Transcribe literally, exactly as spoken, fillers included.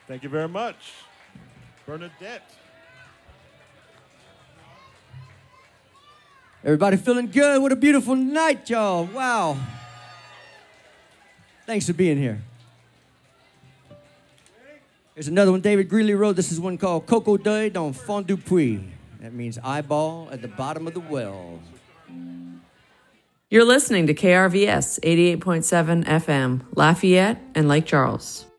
Thank you very much. Bernadette. Everybody feeling good? What a beautiful night, y'all. Wow. Thanks for being here. Here's another one David Greeley wrote. This is one called Coco d'Oeil dans Fond du Puits. That means eyeball at the bottom of the well. You're listening to K R V S eighty-eight point seven F M, Lafayette and Lake Charles.